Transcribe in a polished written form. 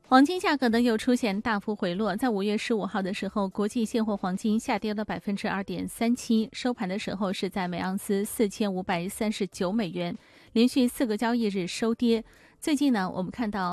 黄金价格呢又出现大幅回落，在5月15号的时候，国际现货黄金下跌了2.37%，收盘的时候是在每盎司4539美元，连续4个交易日收跌。最近呢，我们看到